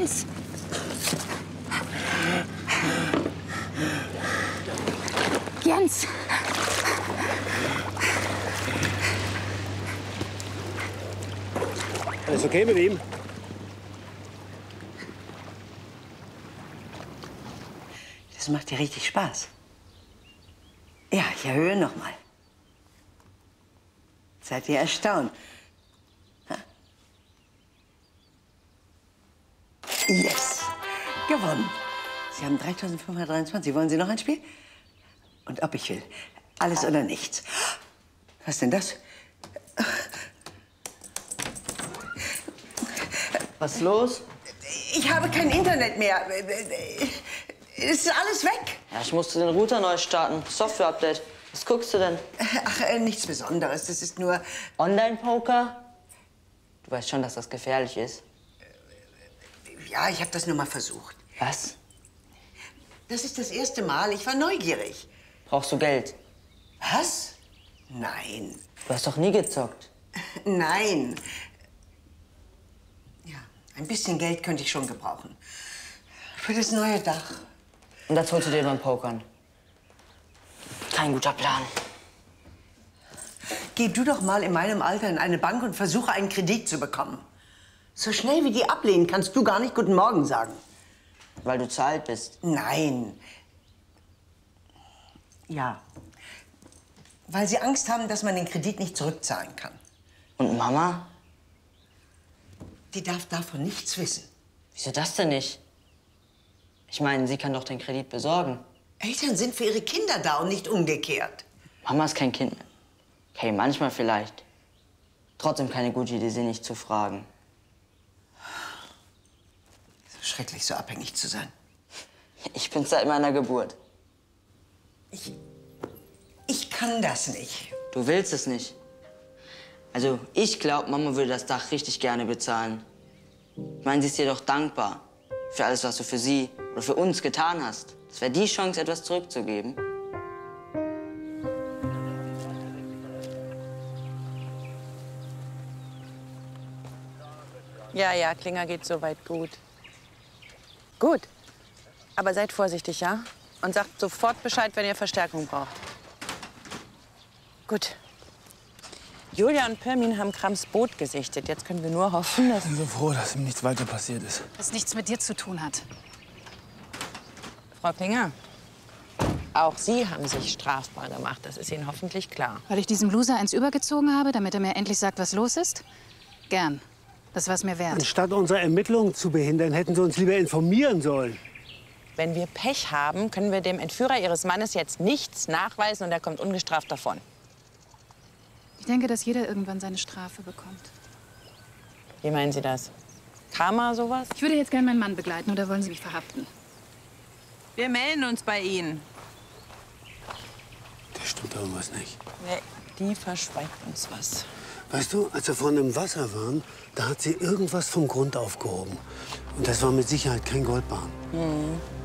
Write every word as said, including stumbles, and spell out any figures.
Jens! Jens! Alles okay mit ihm? Das macht dir richtig Spaß. Ja, ich erhöhe noch mal. Seid ihr erstaunt? Ha? Yes! Gewonnen. Sie haben dreitausendfünfhundertdreiundzwanzig. Wollen Sie noch ein Spiel? Und ob ich will. Alles oder nichts. Was denn das? Was ist los? Ich habe kein Internet mehr. Es ist alles weg. Ja, ich musste den Router neu starten. Software-Update. Was guckst du denn? Ach, äh, nichts Besonderes. Das ist nur... Online-Poker? Du weißt schon, dass das gefährlich ist. Ja, ich habe das nur mal versucht. Was? Das ist das erste Mal. Ich war neugierig. Brauchst du Geld? Was? Nein. Du hast doch nie gezockt. Nein. Ja, ein bisschen Geld könnte ich schon gebrauchen. Für das neue Dach. Und das holst du dir beim Pokern. Kein guter Plan. Geh du doch mal in meinem Alter in eine Bank und versuche, einen Kredit zu bekommen. So schnell wie die ablehnen, kannst du gar nicht Guten Morgen sagen. Weil du zu alt bist. Nein. Ja. Weil sie Angst haben, dass man den Kredit nicht zurückzahlen kann. Und Mama? Die darf davon nichts wissen. Wieso das denn nicht? Ich meine, sie kann doch den Kredit besorgen. Eltern sind für ihre Kinder da und nicht umgekehrt. Mama ist kein Kind mehr. Okay, manchmal vielleicht. Trotzdem keine gute Idee, sie nicht zu fragen. Schrecklich, so abhängig zu sein. Ich bin seit meiner Geburt. Ich... Ich kann das nicht. Du willst es nicht. Also, ich glaube, Mama würde das Dach richtig gerne bezahlen. Ich meine, sie ist dir doch dankbar für alles, was du für sie oder für uns getan hast. Das wäre die Chance, etwas zurückzugeben. Ja, ja, Klinger geht soweit gut. Gut. Aber seid vorsichtig, ja? Und sagt sofort Bescheid, wenn ihr Verstärkung braucht. Gut. Julia und Pirmin haben Krams Boot gesichtet. Jetzt können wir nur hoffen, dass... Ich bin so froh, dass ihm nichts weiter passiert ist. Was nichts mit dir zu tun hat. Frau Klinger, auch Sie haben sich strafbar gemacht. Das ist Ihnen hoffentlich klar. Weil ich diesem Loser eins übergezogen habe, damit er mir endlich sagt, was los ist? Gern. Das war's mir wert. Anstatt unsere Ermittlungen zu behindern, hätten Sie uns lieber informieren sollen. Wenn wir Pech haben, können wir dem Entführer Ihres Mannes jetzt nichts nachweisen und er kommt ungestraft davon. Ich denke, dass jeder irgendwann seine Strafe bekommt. Wie meinen Sie das? Karma, sowas? Ich würde jetzt gerne meinen Mann begleiten, oder wollen Sie mich verhaften? Wir melden uns bei Ihnen. Da stimmt irgendwas nicht. Nee, die verschweigt uns was. Weißt du, als wir vorhin im Wasser waren, da hat sie irgendwas vom Grund aufgehoben. Und das war mit Sicherheit kein Goldbarren. Mhm.